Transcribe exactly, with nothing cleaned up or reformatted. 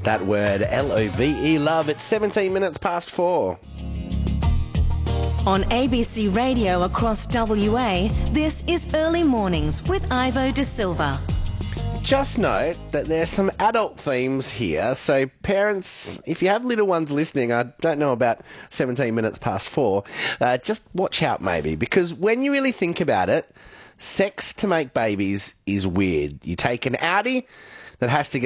That word, L O V E, love. It's seventeen minutes past four. On A B C Radio across W A, this is Early Mornings with Ivo De Silva. Just note that there's some adult themes here, so parents, if you have little ones listening, I don't know about seventeen minutes past four, uh, just watch out maybe, because when you really think about it, sex to make babies is weird. You take an Audi that has to get